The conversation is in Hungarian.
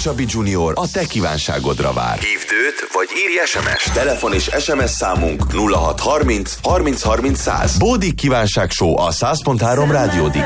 Csabi Junior a te kívánságodra vár. Hívd őt, vagy írj SMS. Telefon és SMS számunk 0630 30 30 100. Bódik kívánság show a 100.3 Rádió